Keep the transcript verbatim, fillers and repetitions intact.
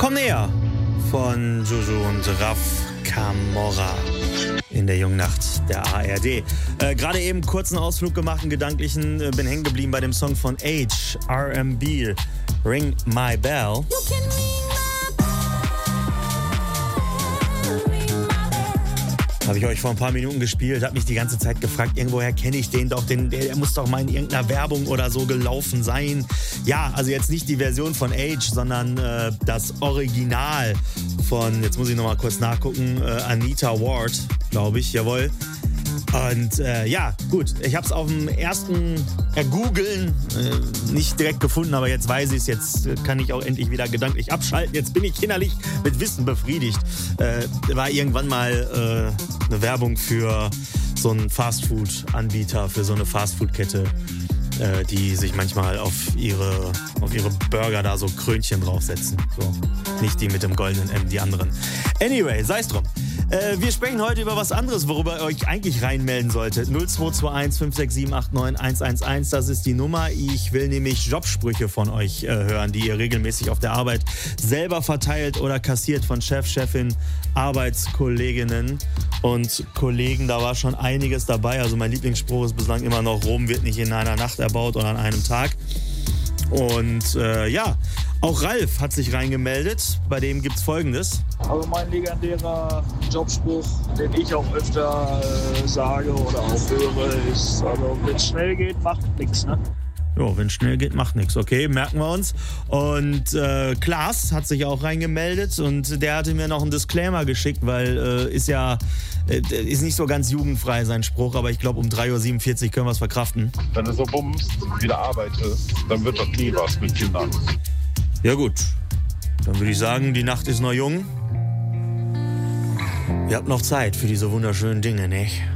Komm näher von Juju und Raf Camorra in der Jungnacht der A R D. Äh, Gerade eben einen kurzen Ausflug gemacht, einen gedanklichen, äh, bin hängen geblieben bei dem Song von Age, R and B, Ring My Bell. Habe ich euch vor ein paar Minuten gespielt, habe mich die ganze Zeit gefragt, irgendwoher kenne ich den doch, den, der, der muss doch mal in irgendeiner Werbung oder so gelaufen sein. Ja, also jetzt nicht die Version von Age, sondern äh, das Original von, jetzt muss ich nochmal kurz nachgucken, äh, Anita Ward, glaube ich, jawohl. Und äh, ja, gut, ich habe es auf dem ersten Ergoogeln äh, nicht direkt gefunden, aber jetzt weiß ich es, jetzt kann ich auch endlich wieder gedanklich abschalten. Jetzt bin ich innerlich mit Wissen befriedigt. Äh, war irgendwann mal äh, eine Werbung für so einen Fastfood-Anbieter, für so eine Fastfood-Kette, äh, die sich manchmal auf ihre, auf ihre Burger da so Krönchen draufsetzen. So. Nicht die mit dem goldenen M, die anderen. Anyway, sei's drum. Äh, wir sprechen heute über was anderes, worüber ihr euch eigentlich reinmelden solltet. null zwei zwei eins fünf sechs sieben acht neun eins eins eins, das ist die Nummer. Ich will nämlich Jobsprüche von euch äh, hören, die ihr regelmäßig auf der Arbeit selber verteilt oder kassiert von Chef, Chefin, Arbeitskolleginnen und Kollegen. Da war schon einiges dabei. Also mein Lieblingsspruch ist bislang immer noch, Rom wird nicht in einer Nacht erbaut oder an einem Tag. Und äh, ja, auch Ralf hat sich reingemeldet. Bei dem gibt's Folgendes. Also mein legendärer Jobspruch, den ich auch öfter äh, sage oder auch höre, ist, also wenn es schnell geht, macht nichts, ne? Jo, wenn es schnell geht, macht nichts. Okay, merken wir uns. Und äh, Klaas hat sich auch reingemeldet und der hatte mir noch einen Disclaimer geschickt, weil äh, ist ja äh, ist nicht so ganz jugendfrei sein Spruch, aber ich glaube um drei Uhr siebenundvierzig können wir es verkraften. Wenn du so bummst, wieder arbeitest, dann wird doch nie was mit Kindern. Ja gut, dann würde ich sagen, die Nacht ist noch jung. Ihr habt noch Zeit für diese wunderschönen Dinge, nicht?